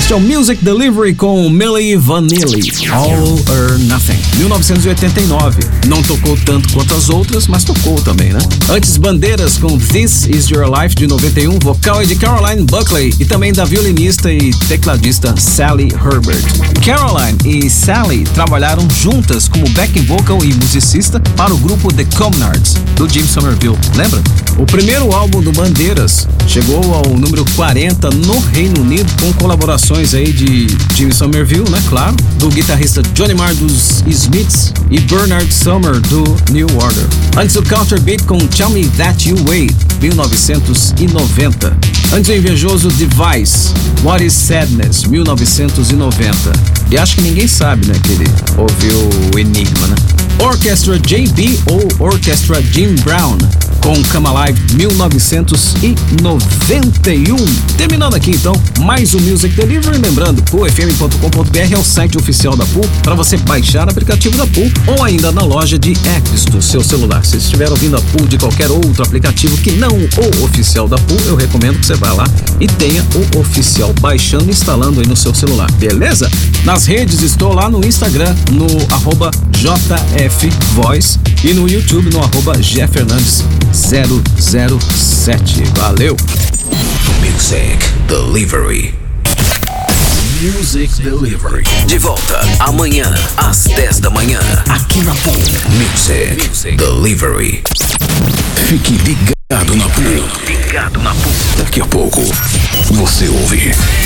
Este é o Music Delivery com Milli Vanilli, All or Nothing, 1989. Não tocou tanto quanto as outras, mas tocou também, né? Antes, Bandeiras com This Is Your Life, de 91, vocal é de Caroline Buckley e também da violinista e tecladista Sally Herbert. Caroline e Sally trabalharam juntas como backing vocal e musicista para o grupo The Communards, do Jim Somerville, lembra? O primeiro álbum do Bandeiras chegou ao número 40 no Reino Unido, com colaborações aí de Jim Somerville, né, claro, do guitarrista Johnny Marr dos Smiths e Bernard Sumner do New Order. Antes o Counter Beat com Tell Me That You Wait, 1990. Antes o invejoso Device, What Is Sadness, 1990. E acho que ninguém sabe, né, que ele ouviu o Enigma, né? Orchestra JB ou Orchestra Jim Brown com Come Alive, 1991. Terminando aqui então mais um Music Delivery. Lembrando, poolfm.com.br é o site oficial da Pool para você baixar o aplicativo da Pool ou ainda na loja de apps do seu celular. Se estiver ouvindo a Pool de qualquer outro aplicativo que não o oficial da Pool, eu recomendo que você vá lá e tenha o oficial baixando e instalando aí no seu celular, beleza? Nas redes estou lá no Instagram, no @JFVoice e no YouTube no @GFernandes007. Valeu! Music Delivery. Music Delivery. De volta amanhã às 10 da manhã aqui na Pool. Music Delivery. Fique ligado na Pool. Daqui a pouco você ouve